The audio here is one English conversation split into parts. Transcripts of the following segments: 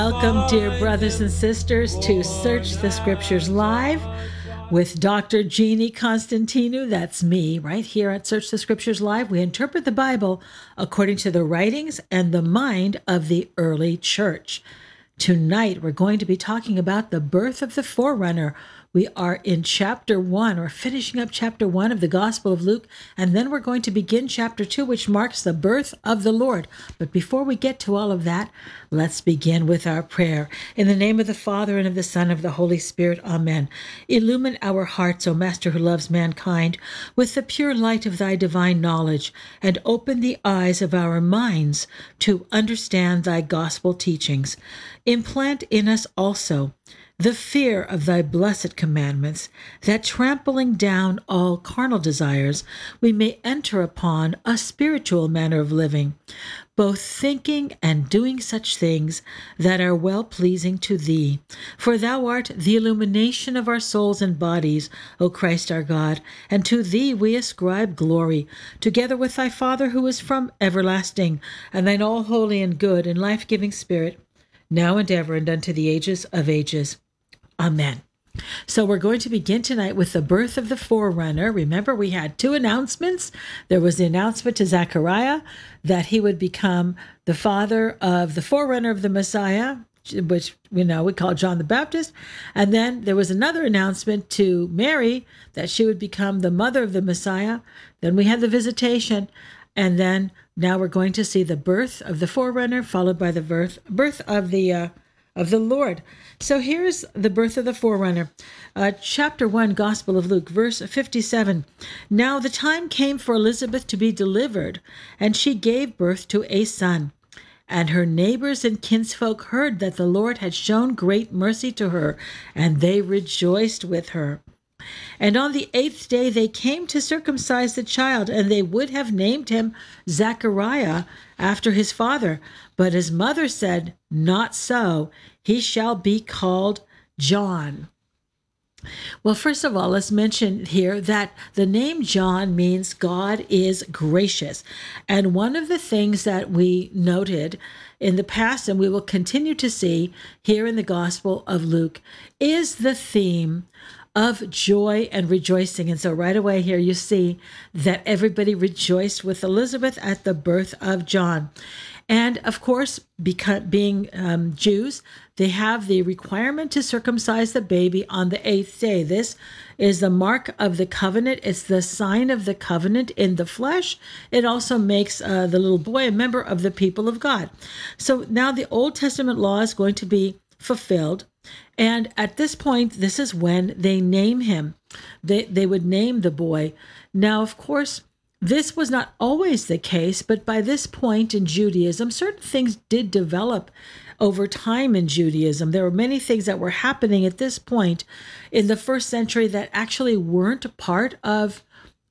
Welcome, dear brothers and sisters, to Search the Scriptures Live with Dr. Jeannie Constantinou. That's me, right here at Search the Scriptures Live. We interpret the Bible according to the writings and the mind of the early church. Tonight, we're going to be talking about the birth of the forerunner. We are in chapter 1, or finishing up chapter 1 of the Gospel of Luke, and then we're going to begin chapter 2, which marks the birth of the Lord. But before we get to all of that, let's begin with our prayer. In the name of the Father, and of the Son, and of the Holy Spirit, amen. Illumine our hearts, O Master who loves mankind, with the pure light of thy divine knowledge, and open the eyes of our minds to understand thy gospel teachings. Implant in us also the fear of thy blessed commandments, that trampling down all carnal desires, we may enter upon a spiritual manner of living, both thinking and doing such things that are well-pleasing to thee. For thou art the illumination of our souls and bodies, O Christ our God, and to thee we ascribe glory, together with thy Father who is from everlasting, and thine all holy and good and life-giving Spirit, now and ever and unto the ages of ages. Amen. So we're going to begin tonight with the birth of the forerunner. Remember, we had two announcements. There was the announcement to Zechariah that he would become the father of the forerunner of the Messiah, which we call John the Baptist. And then there was another announcement to Mary that she would become the mother of the Messiah. Then we had the visitation. And then now we're going to see the birth of the forerunner, followed by the birth of the Lord. So here's the birth of the forerunner. Chapter 1, Gospel of Luke, verse 57. Now the time came for Elizabeth to be delivered, and she gave birth to a son. And her neighbors and kinsfolk heard that the Lord had shown great mercy to her, and they rejoiced with her. And on the 8th day they came to circumcise the child, and they would have named him Zechariah after his father. But his mother said, "Not so, he shall be called John." Well, first of all, let's mention here that the name John means God is gracious. And one of the things that we noted in the past, and we will continue to see here in the Gospel of Luke, is the theme of joy and rejoicing. And so right away here you see that everybody rejoiced with Elizabeth at the birth of John. And of course, being Jews, they have the requirement to circumcise the baby on the 8th day. This is the mark of the covenant. It's the sign of the covenant in the flesh. It also makes the little boy a member of the people of God. So now the Old Testament law is going to be fulfilled. And at this point, this is when they name him. They would name the boy. Now, of course, this was not always the case, but by this point in Judaism, certain things did develop over time in Judaism. There were many things that were happening at this point in the first century that actually weren't part of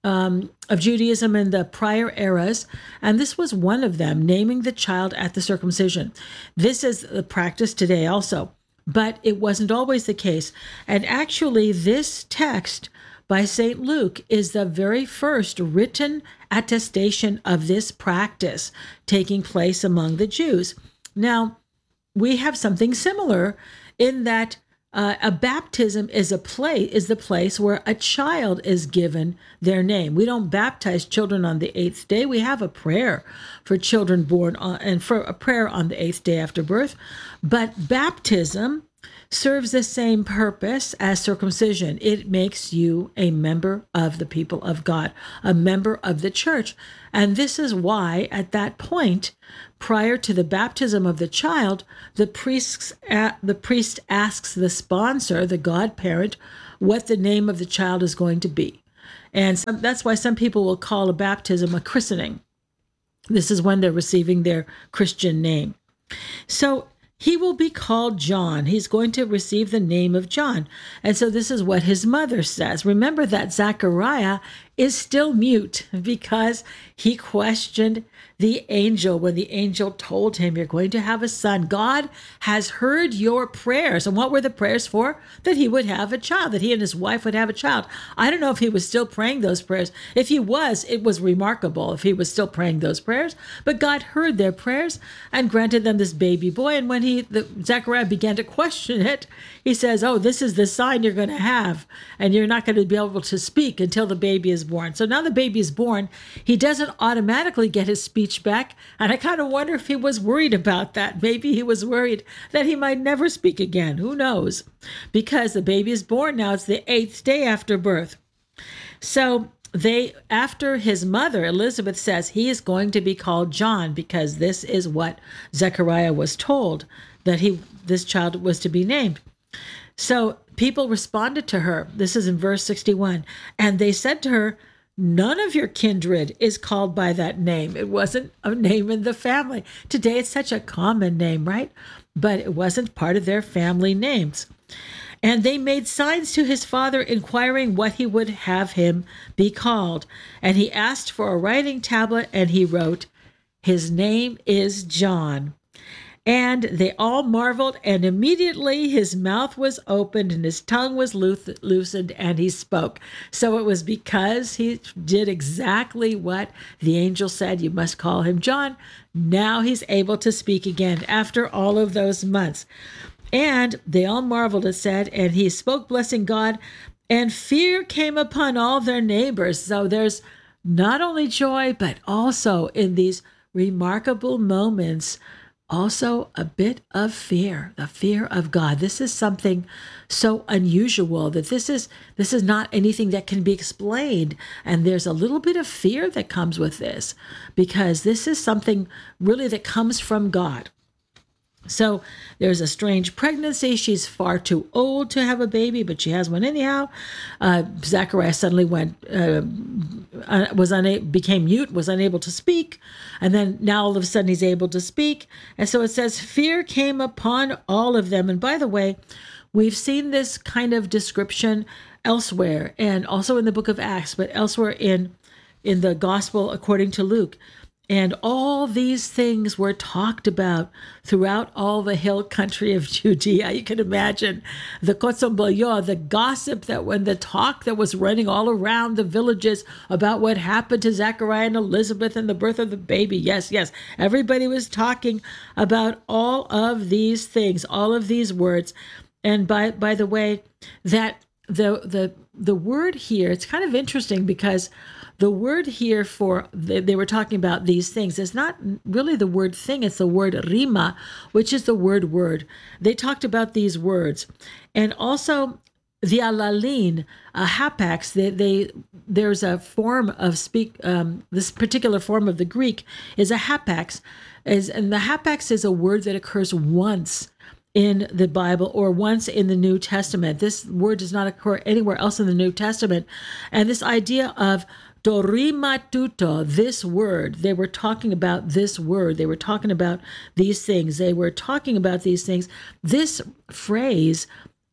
Judaism in the prior eras, and this was one of them, naming the child at the circumcision. This is the practice today also, but it wasn't always the case. And actually, this text by St. Luke is the very first written attestation of this practice taking place among the Jews. Now, we have something similar in that a baptism is the place where a child is given their name. We don't baptize children on the 8th day. We have a prayer for children born and for a prayer on the 8th day after birth. But baptism serves the same purpose as circumcision. It makes you a member of the people of God, a member of the church. And this is why at that point, prior to the baptism of the child, the priest asks the sponsor, the godparent, what the name of the child is going to be. And that's why some people will call a baptism a christening. This is when they're receiving their Christian name. So he will be called John. He's going to receive the name of John. And so this is what his mother says. Remember that Zechariah is still mute because he questioned the angel when the angel told him, you're going to have a son. God has heard your prayers. And what were the prayers for? That he would have a child, that he and his wife would have a child. I don't know if he was still praying those prayers. If he was, it was remarkable if he was still praying those prayers. But God heard their prayers and granted them this baby boy. And when Zechariah began to question it, he says, oh, this is the sign you're going to have, and you're not going to be able to speak until the baby is born. So now the baby is born. He doesn't automatically get his speech back. And I kind of wonder if he was worried about that. Maybe he was worried that he might never speak again. Who knows? Because the baby is born now. It's the 8th day after birth. So after his mother, Elizabeth, says he is going to be called John, because this is what Zechariah was told, that this child was to be named. So people responded to her. This is in verse 61. And they said to her, none of your kindred is called by that name. It wasn't a name in the family. Today it's such a common name, right? But it wasn't part of their family names. And they made signs to his father, inquiring what he would have him be called. And he asked for a writing tablet, and he wrote, his name is John. And they all marveled, and immediately his mouth was opened and his tongue was loosened, and he spoke. So it was because he did exactly what the angel said, you must call him John. Now he's able to speak again after all of those months. And they all marveled, it said, and he spoke, blessing God, and fear came upon all their neighbors. So there's not only joy, but also in these remarkable moments, also a bit of fear, the fear of God. This is something so unusual that this is not anything that can be explained. And there's a little bit of fear that comes with this, because this is something really that comes from God. So there's a strange pregnancy. She's far too old to have a baby, but she has one anyhow. Zechariah suddenly became mute, was unable to speak. And then now all of a sudden he's able to speak. And so it says, fear came upon all of them. And by the way, we've seen this kind of description elsewhere, and also in the book of Acts, but elsewhere in the gospel according to Luke. And all these things were talked about throughout all the hill country of Judea. You can imagine the kotzomboyo, the gossip the talk that was running all around the villages about what happened to Zechariah and Elizabeth and the birth of the baby. Yes. Everybody was talking about all of these things, all of these words. And by the way, that the word here, it's kind of interesting, because the word here they were talking about these things, is not really the word thing, it's the word rima, which is the word. They talked about these words. And also the alalin, hapax, there's a form of this particular form of the Greek is a hapax, and the hapax is a word that occurs once in the Bible or once in the New Testament. This word does not occur anywhere else in the New Testament. And this idea of dorima tuto, this word, they were talking about this word. They were talking about these things. They were talking about these things. This phrase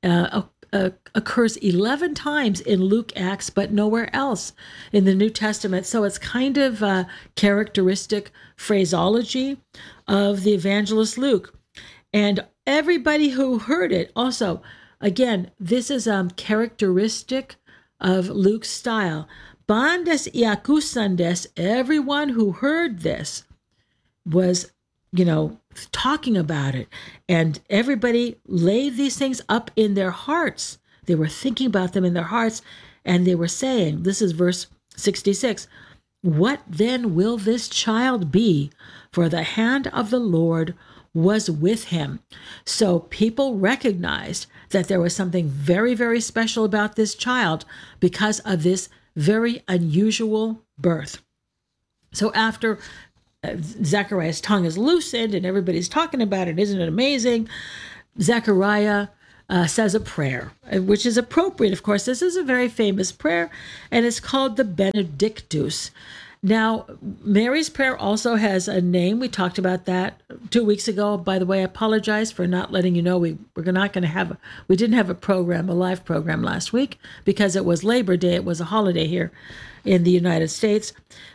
occurs 11 times in Luke, Acts, but nowhere else in the New Testament. So it's kind of a characteristic phraseology of the evangelist Luke. And everybody who heard it also, again, this is characteristic of Luke's style. Bandes iakusandes, everyone who heard this was, talking about it. And everybody laid these things up in their hearts. They were thinking about them in their hearts, and they were saying, this is verse 66, what then will this child be? For the hand of the Lord was with him. So people recognized that there was something very, very special about this child because of this very unusual birth. So after Zechariah's tongue is loosened and everybody's talking about it, isn't it amazing? Zechariah says a prayer, which is appropriate. Of course, this is a very famous prayer, and it's called the Benedictus. Now, Mary's prayer also has a name. We talked about that 2 weeks ago. By the way, I apologize for not letting you know we didn't have a live program last week because it was Labor Day. It was a holiday here in the United States.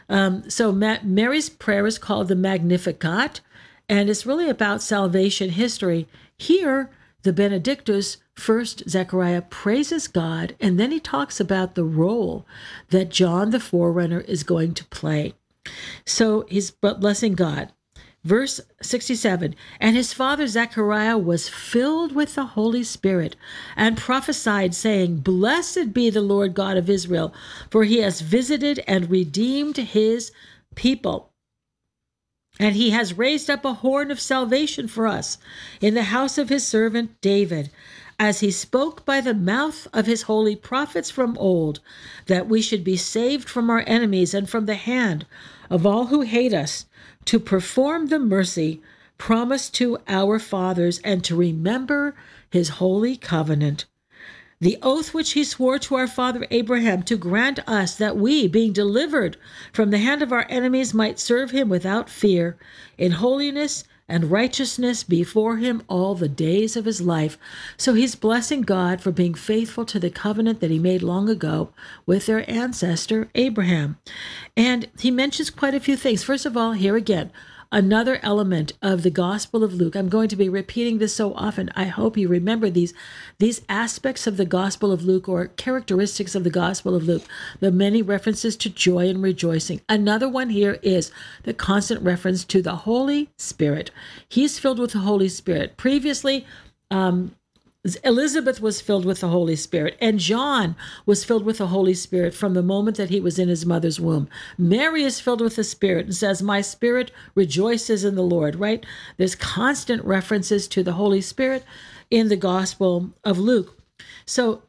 Mary's prayer is called the Magnificat, and it's really about salvation history. Here, the Benedictus, first Zechariah praises God, and then he talks about the role that John the Forerunner is going to play. So he's blessing God. Verse 67, and his father Zechariah was filled with the Holy Spirit and prophesied, saying, Blessed be the Lord God of Israel, for he has visited and redeemed his people. And he has raised up a horn of salvation for us in the house of his servant David, as he spoke by the mouth of his holy prophets from old, that we should be saved from our enemies and from the hand of all who hate us, to perform the mercy promised to our fathers and to remember his holy covenant. The oath which he swore to our father Abraham to grant us that we, being delivered from the hand of our enemies, might serve him without fear, in holiness and righteousness before him all the days of his life. So he's blessing God for being faithful to the covenant that he made long ago with their ancestor Abraham. And he mentions quite a few things. First of all, here again, another element of the Gospel of Luke. I'm going to be repeating this so often. I hope you remember these aspects of the Gospel of Luke, or characteristics of the Gospel of Luke. The many references to joy and rejoicing. Another one here is the constant reference to the Holy Spirit. He's filled with the Holy Spirit. Previously, Elizabeth was filled with the Holy Spirit, and John was filled with the Holy Spirit from the moment that he was in his mother's womb. Mary is filled with the Spirit and says, my spirit rejoices in the Lord, right? There's constant references to the Holy Spirit in the Gospel of Luke. So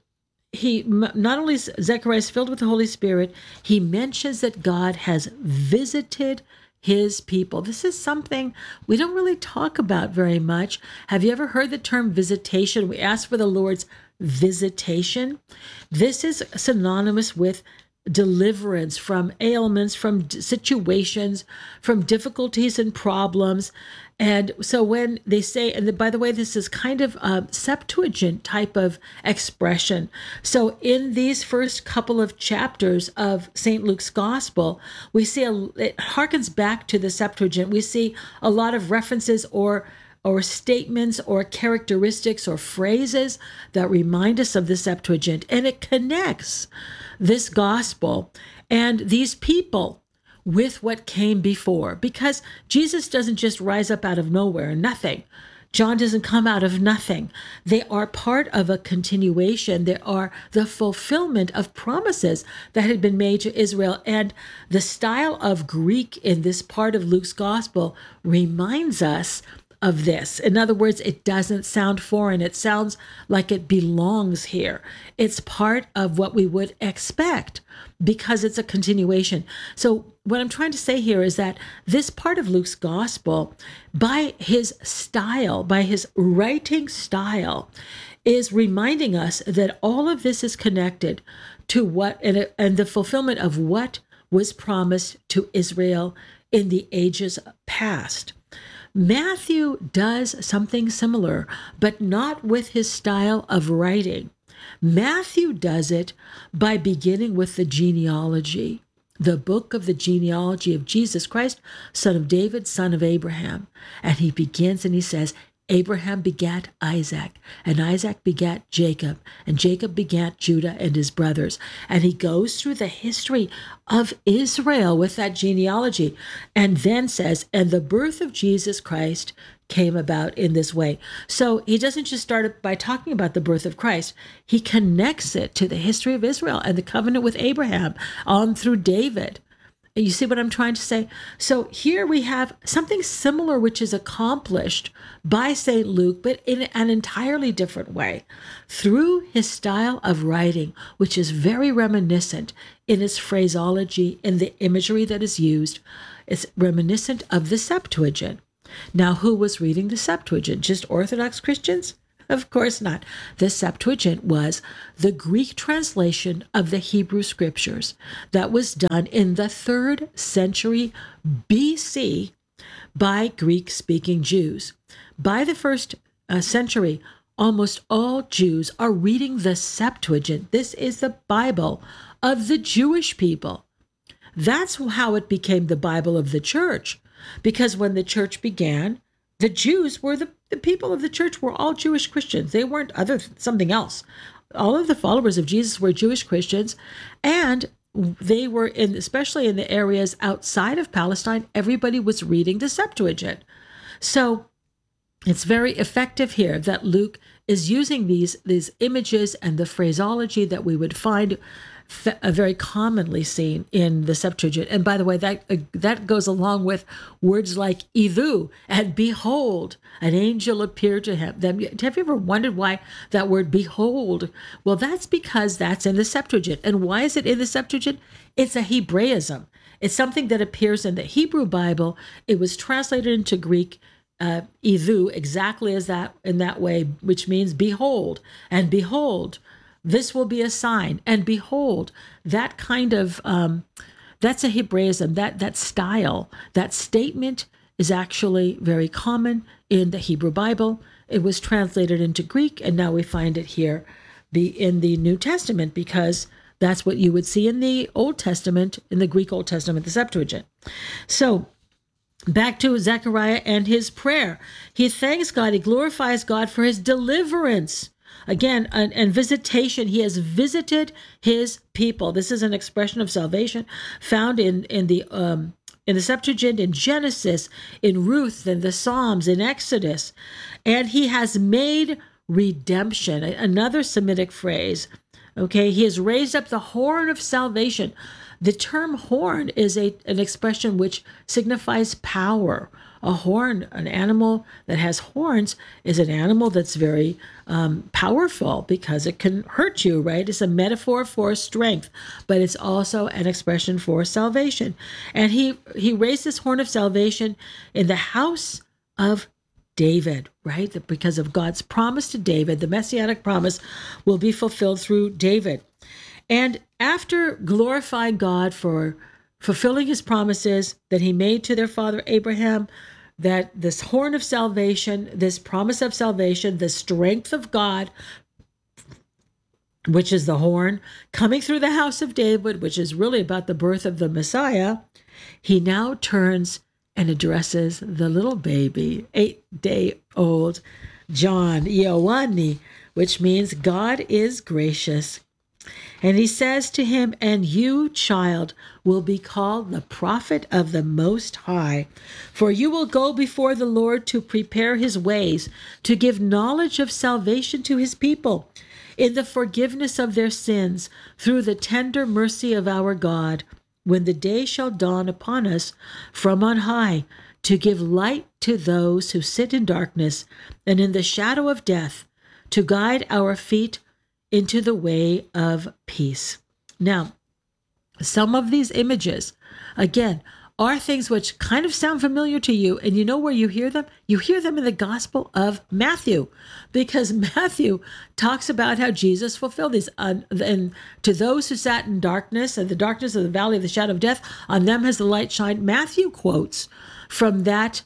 not only Zechariah is filled with the Holy Spirit, he mentions that God has visited his people. This is something we don't really talk about very much. Have you ever heard the term visitation? We ask for the Lord's visitation. This is synonymous with deliverance from ailments, from situations, from difficulties and problems. And so when they say, and by the way, this is kind of a Septuagint type of expression. So in these first couple of chapters of St. Luke's Gospel, we see it harkens back to the Septuagint. We see a lot of references or statements or characteristics or phrases that remind us of the Septuagint, and it connects this gospel and these people with what came before, because Jesus doesn't just rise up out of nowhere, nothing. John doesn't come out of nothing. They are part of a continuation. They are the fulfillment of promises that had been made to Israel. And the style of Greek in this part of Luke's gospel reminds us of this. In other words, it doesn't sound foreign. It sounds like it belongs here. It's part of what we would expect because it's a continuation. So what I'm trying to say here is that this part of Luke's gospel, by his style, by his writing style, is reminding us that all of this is connected to what, and the fulfillment of what was promised to Israel in the ages past. Matthew does something similar, but not with his style of writing. Matthew does it by beginning with the genealogy, the book of the genealogy of Jesus Christ, son of David, son of Abraham. And he begins and he says, Abraham begat Isaac, and Isaac begat Jacob, and Jacob begat Judah and his brothers. And he goes through the history of Israel with that genealogy, and then says, and the birth of Jesus Christ came about in this way. So he doesn't just start by talking about the birth of Christ. He connects it to the history of Israel and the covenant with Abraham on through David. You see what I'm trying to say? So here we have something similar which is accomplished by St. Luke, but in an entirely different way, through his style of writing, which is very reminiscent in its phraseology, in the imagery that is used. It's reminiscent of the Septuagint. Now, who was reading the Septuagint? Just Orthodox Christians? Of course not. The Septuagint was the Greek translation of the Hebrew scriptures that was done in the 3rd century BC by Greek-speaking Jews. By the first century, almost all Jews are reading the Septuagint. This is the Bible of the Jewish people. That's how it became the Bible of the church, because when the church began, the Jews were the people of the church were all Jewish Christians. They weren't something else. All of the followers of Jesus were Jewish Christians, and they were especially in the areas outside of Palestine, everybody was reading the Septuagint. So it's very effective here that Luke is using these images and the phraseology that we would find very commonly seen in the Septuagint. And by the way, that goes along with words like "idhu" and "behold." An angel appeared to him. Have you ever wondered why that word "behold"? Well, that's because that's in the Septuagint. And why is it in the Septuagint? It's a Hebraism. It's something that appears in the Hebrew Bible. It was translated into Greek, "idhu," exactly as that, in that way, which means "behold." And "behold, this will be a sign." And "behold," that kind of, that's a Hebraism. That style, that statement is actually very common in the Hebrew Bible. It was translated into Greek, and now we find it here in the New Testament, because that's what you would see in the Old Testament, in the Greek Old Testament, the Septuagint. So back to Zechariah and his prayer. He thanks God. He glorifies God for his deliverance. Again, and visitation. He has visited his people. This is an expression of salvation found in the Septuagint, in Genesis, in Ruth, in the Psalms, in Exodus. And he has made redemption, another Semitic phrase. Okay, he has raised up the horn of salvation. The term horn is an expression which signifies power. A horn, an animal that has horns, is an animal that's very powerful because it can hurt you, right? It's a metaphor for strength, but it's also an expression for salvation. And he raised this horn of salvation in the house of David, right? Because of God's promise to David, the messianic promise will be fulfilled through David. And after glorifying God for fulfilling his promises that he made to their father Abraham, that this horn of salvation, this promise of salvation, the strength of God, which is the horn, coming through the house of David, which is really about the birth of the Messiah, he now turns and addresses the little baby, 8-day-old John, Ioanni, which means God is gracious. And he says to him, "And you, child, will be called the prophet of the Most High, for you will go before the Lord to prepare his ways, to give knowledge of salvation to his people, in the forgiveness of their sins, through the tender mercy of our God, when the day shall dawn upon us from on high, to give light to those who sit in darkness and in the shadow of death, to guide our feet into the way of peace." Now, some of these images, again, are things which kind of sound familiar to you. And you know where you hear them? You hear them in the Gospel of Matthew, because Matthew talks about how Jesus fulfilled these. And to those who sat in darkness and the darkness of the valley of the shadow of death, on them has the light shined. Matthew quotes from that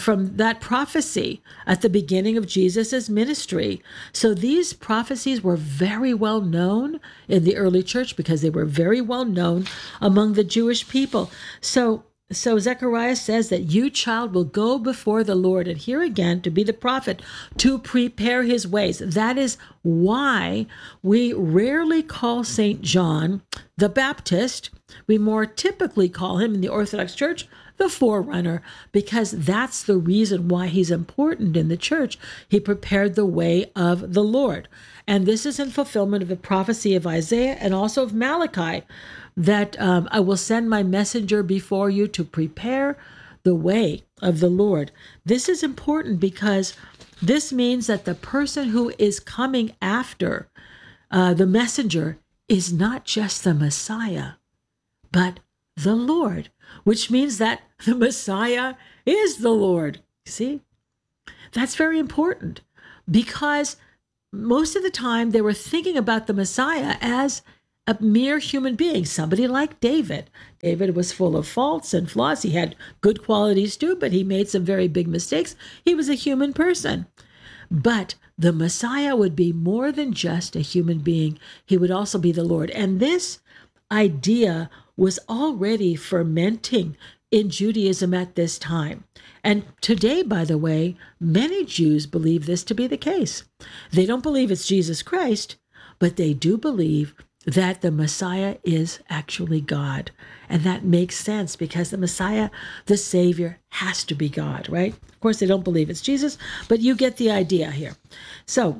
prophecy at the beginning of Jesus's ministry. So these prophecies were very well known in the early church because they were very well known among the Jewish people. So Zechariah says that you, child, will go before the Lord, and here again, to be the prophet, to prepare his ways. That is why we rarely call St. John the Baptist. We more typically call him in the Orthodox Church the forerunner, because that's the reason why he's important in the church. He prepared the way of the Lord. And this is in fulfillment of the prophecy of Isaiah and also of Malachi, that I will send my messenger before you to prepare the way of the Lord. This is important because this means that the person who is coming after the messenger is not just the Messiah, but the Lord, which means that the Messiah is the Lord. See, that's very important, because most of the time they were thinking about the Messiah as a mere human being, somebody like David. David was full of faults and flaws. He had good qualities too, but he made some very big mistakes. He was a human person. But the Messiah would be more than just a human being. He would also be the Lord. And this idea was already fermenting in Judaism at this time. And today, by the way, many Jews believe this to be the case. They don't believe it's Jesus Christ, but they do believe that the Messiah is actually God. And that makes sense because the Messiah, the Savior, has to be God, right? Of course, they don't believe it's Jesus, but you get the idea here. So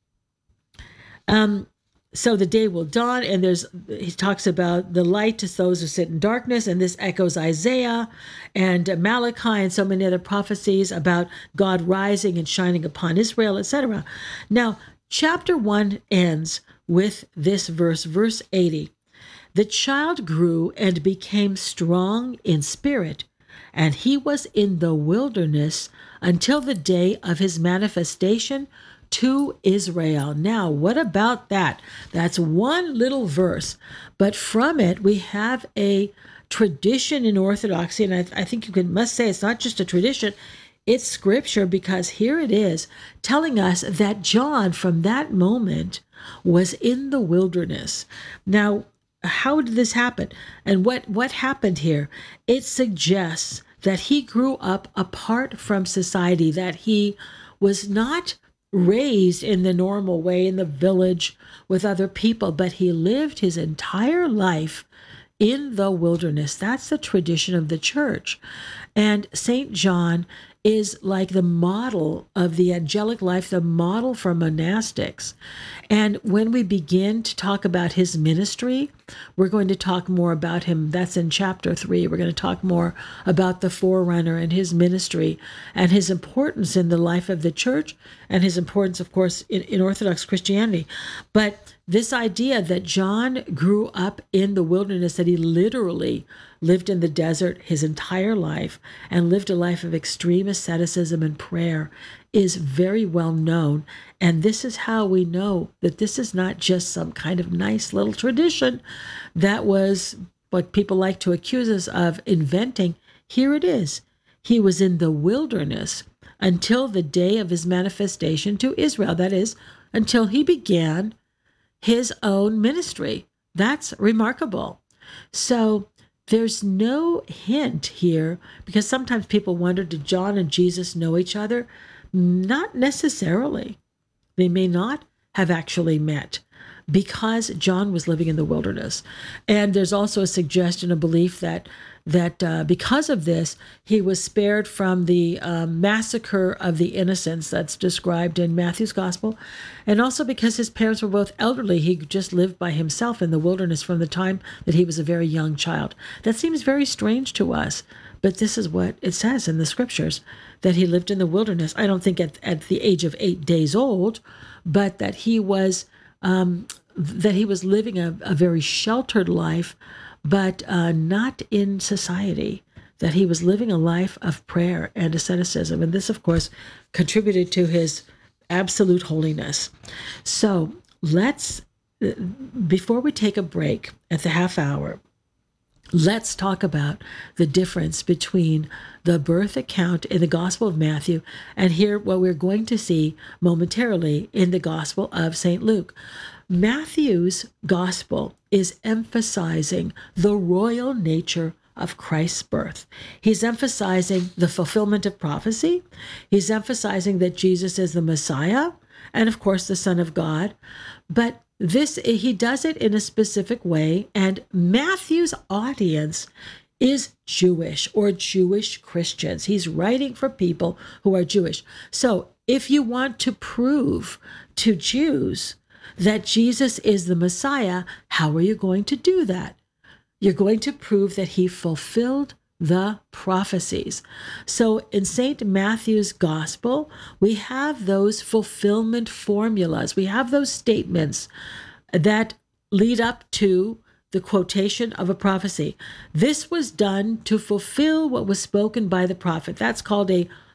the day will dawn, and he talks about the light to those who sit in darkness, and this echoes Isaiah and Malachi and so many other prophecies about God rising and shining upon Israel, etc. Now, chapter 1 ends with this verse 80. The child grew and became strong in spirit, and he was in the wilderness until the day of his manifestation to Israel. Now, what about that? That's one little verse, but from it we have a tradition in Orthodoxy, and I think must say it's not just a tradition, it's scripture, because here it is telling us that John from that moment was in the wilderness. Now, how did this happen? And what happened here? It suggests that he grew up apart from society, that he was not raised in the normal way in the village with other people, but he lived his entire life in the wilderness. That's the tradition of the church. And St. John is like the model of the angelic life, the model for monastics. And when we begin to talk about his ministry, we're going to talk more about him. That's in chapter 3. We're going to talk more about the forerunner and his ministry and his importance in the life of the church and his importance, of course, in Orthodox Christianity. But this idea that John grew up in the wilderness, that he literally lived in the desert his entire life and lived a life of extreme asceticism and prayer, is very well known. And this is how we know that this is not just some kind of nice little tradition that was what people like to accuse us of inventing. Here it is. He was in the wilderness until the day of his manifestation to Israel. That is, until he began his own ministry. That's remarkable. So there's no hint here, because sometimes people wonder, did John and Jesus know each other? Not necessarily. They may not have actually met because John was living in the wilderness. And there's also a suggestion, a belief that because of this, he was spared from the massacre of the innocents that's described in Matthew's gospel. And also because his parents were both elderly, he just lived by himself in the wilderness from the time that he was a very young child. That seems very strange to us, but this is what it says in the scriptures, that he lived in the wilderness. I don't think at the age of 8 days old, but that he was living a very sheltered life, but not in society, that he was living a life of prayer and asceticism. And this, of course, contributed to his absolute holiness. So let's, before we take a break at the half hour, let's talk about the difference between the birth account in the Gospel of Matthew and here what we're going to see momentarily in the Gospel of St. Luke. Matthew's Gospel is emphasizing the royal nature of Christ's birth. He's emphasizing the fulfillment of prophecy. He's emphasizing that Jesus is the Messiah and, of course, the Son of God. But he does it in a specific way, and Matthew's audience is Jewish or Jewish Christians. He's writing for people who are Jewish. So if you want to prove to Jews that Jesus is the Messiah, how are you going to do that? You're going to prove that he fulfilled the prophecies. So in St. Matthew's Gospel, we have those fulfillment formulas. We have those statements that lead up to the quotation of a prophecy. This was done to fulfill what was spoken by the prophet. That's called a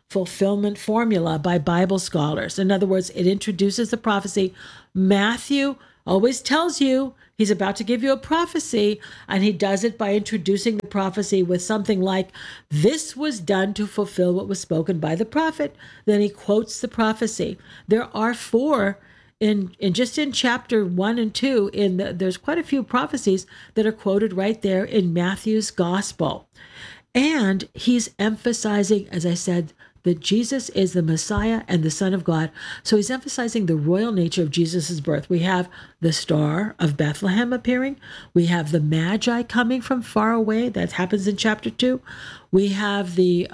fulfillment formula by Bible scholars. In other words, it introduces the prophecy. Matthew always tells you he's about to give you a prophecy, and he does it by introducing the prophecy with something like, this was done to fulfill what was spoken by the prophet. Then he quotes the prophecy. There are four in chapter 1 and 2, there's quite a few prophecies that are quoted right there in Matthew's gospel. And he's emphasizing, as I said, that Jesus is the Messiah and the Son of God. So he's emphasizing the royal nature of Jesus' birth. We have the star of Bethlehem appearing. We have the Magi coming from far away. That happens in chapter 2. We have the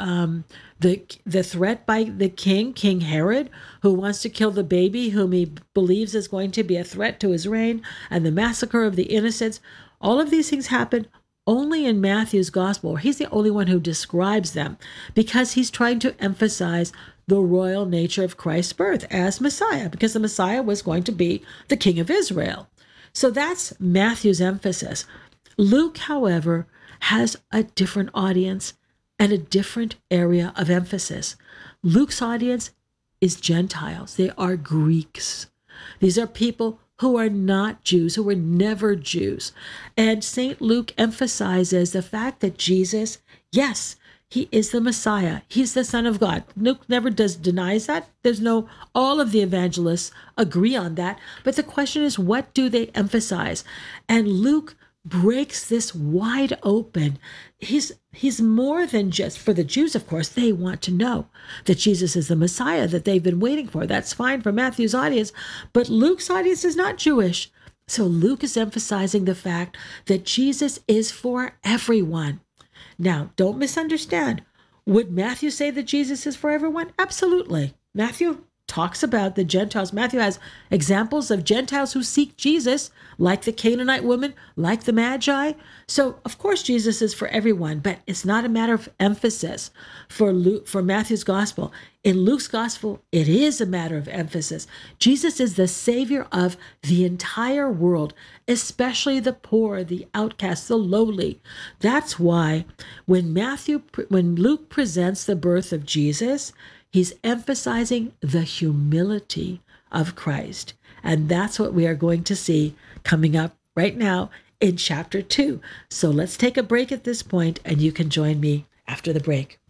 threat by the king, King Herod, who wants to kill the baby whom he believes is going to be a threat to his reign, and the massacre of the innocents. All of these things happen only in Matthew's gospel. He's the only one who describes them because he's trying to emphasize the royal nature of Christ's birth as Messiah, because the Messiah was going to be the King of Israel. So that's Matthew's emphasis. Luke, however, has a different audience and a different area of emphasis. Luke's audience is Gentiles. They are Greeks. These are people who are not Jews, who were never Jews. And St. Luke emphasizes the fact that Jesus, yes, he is the Messiah. He's the Son of God. Luke never denies that. All of the evangelists agree on that. But the question is, what do they emphasize? And Luke breaks this wide open. He's more than just, for the Jews, of course, they want to know that Jesus is the Messiah that they've been waiting for. That's fine for Matthew's audience, but Luke's audience is not Jewish. So Luke is emphasizing the fact that Jesus is for everyone. Now, don't misunderstand. Would Matthew say that Jesus is for everyone? Absolutely. Matthew talks about the Gentiles. Matthew has examples of Gentiles who seek Jesus, like the Canaanite woman, like the Magi. So, of course, Jesus is for everyone, but it's not a matter of emphasis for Matthew's gospel. In Luke's gospel, it is a matter of emphasis. Jesus is the Savior of the entire world, especially the poor, the outcasts, the lowly. That's why when Luke presents the birth of Jesus, he's emphasizing the humility of Christ. And that's what we are going to see coming up right now in chapter 2. So let's take a break at this point, and you can join me after the break.